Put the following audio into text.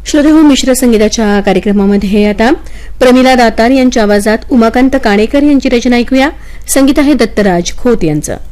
श्रोतेहो, मिश्र संगीताच्या कार्यक्रमामध्ये आता प्रमिला दातार यांच्या आवाजात उमाकांत काणेकर यांची रचना ऐकूया. संगीत आहे दत्तराज खोत यांचं.